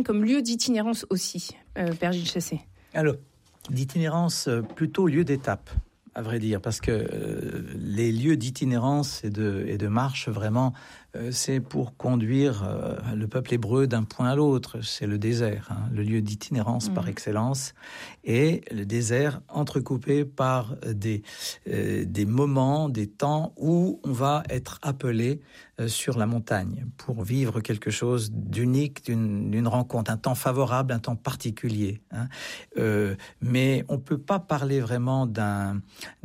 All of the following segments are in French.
comme lieu d'itinérance aussi, Père Gilles Chassé. Alors, d'itinérance, plutôt lieu d'étape, à vrai dire, parce que les lieux d'itinérance et de marche, vraiment, c'est pour conduire le peuple hébreu d'un point à l'autre. C'est le désert, le lieu d'itinérance par excellence. Et le désert entrecoupé par des moments, des temps où on va être appelé sur la montagne pour vivre quelque chose d'unique, d'une rencontre, un temps favorable, un temps particulier. Mais on peut pas parler vraiment d'un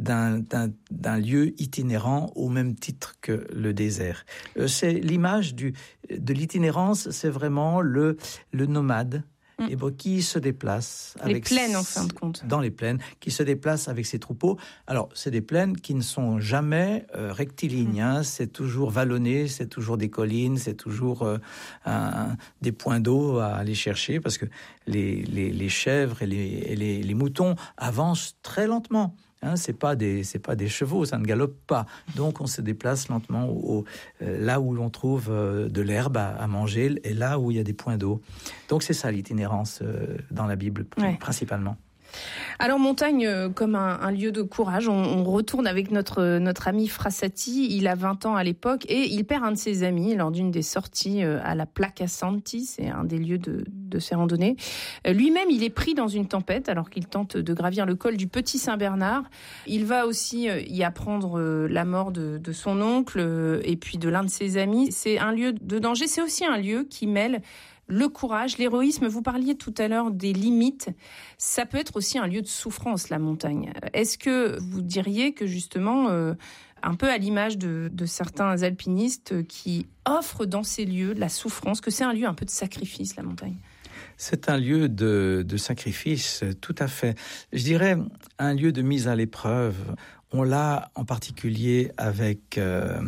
lieu itinérant au même titre que le désert. C'est l'image de l'itinérance, c'est vraiment le nomade. Et bon, qui se déplace avec les plaines en fin de compte. Dans les plaines, qui se déplace avec ses troupeaux. Alors, c'est des plaines qui ne sont jamais rectilignes. C'est toujours vallonné, c'est toujours des collines, c'est toujours des points d'eau à aller chercher parce que les chèvres et les moutons avancent très lentement. C'est pas des chevaux, ça ne galope pas. Donc on se déplace lentement là où l'on trouve de l'herbe à manger et là où il y a des points d'eau. Donc c'est ça l'itinérance dans la Bible principalement. Alors montagne comme un lieu de courage, on retourne avec notre ami Frassati, il a 20 ans à l'époque et il perd un de ses amis lors d'une des sorties à la Placa Santi, c'est un des lieux de ces randonnées. Lui-même il est pris dans une tempête alors qu'il tente de gravir le col du Petit Saint-Bernard. Il va aussi y apprendre la mort de son oncle et puis de l'un de ses amis. C'est un lieu de danger, c'est aussi un lieu qui mêle le courage, l'héroïsme. Vous parliez tout à l'heure des limites. Ça peut être aussi un lieu de souffrance, la montagne. Est-ce que vous diriez que justement, un peu à l'image de certains alpinistes qui offrent dans ces lieux la souffrance, que c'est un lieu un peu de sacrifice, la montagne ? C'est un lieu de sacrifice, tout à fait. Je dirais un lieu de mise à l'épreuve. On l'a en particulier avec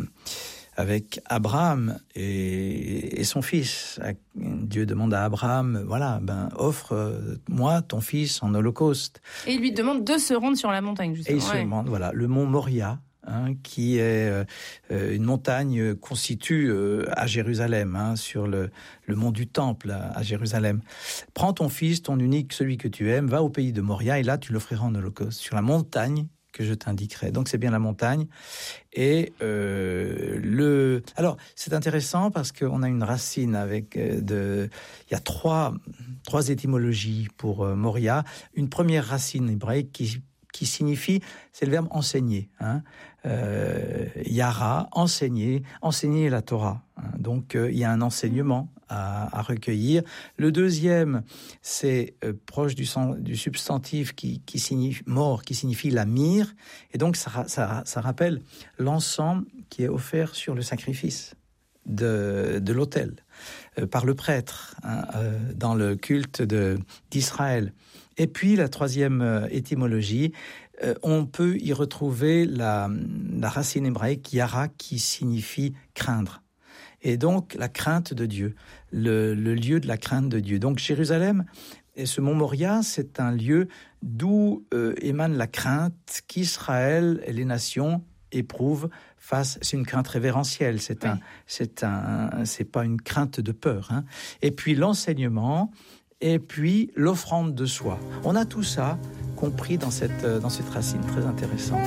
Abraham et son fils. Dieu demande à Abraham, offre-moi ton fils en holocauste. Et il lui demande de se rendre sur la montagne, justement. Et il se demande, le mont Moria, qui est une montagne qu'on situe à Jérusalem, sur le mont du Temple à Jérusalem. Prends ton fils, ton unique, celui que tu aimes, va au pays de Moria et là tu l'offriras en holocauste, sur la montagne que je t'indiquerai. Donc c'est bien la montagne. Et alors c'est intéressant parce qu'on a une racine avec il y a trois étymologies pour Moria. Une première racine hébraïque qui signifie, c'est le verbe enseigner. Yara, enseigner la Torah. Donc il y a un enseignement à recueillir. Le deuxième, c'est proche du substantif qui signifie mort, qui signifie la myrrhe. Et donc ça rappelle l'encens qui est offert sur le sacrifice de l'autel par le prêtre dans le culte d'Israël. Et puis la troisième étymologie, on peut y retrouver la racine hébraïque yara qui signifie craindre. Et donc la crainte de Dieu, le lieu de la crainte de Dieu. Donc Jérusalem, et ce mont Moria, c'est un lieu d'où émane la crainte qu'Israël et les nations éprouvent face. C'est une crainte révérentielle. C'est pas une crainte de peur. Et puis l'enseignement. Et puis l'offrande de soi. On a tout ça compris dans cette racine très intéressante.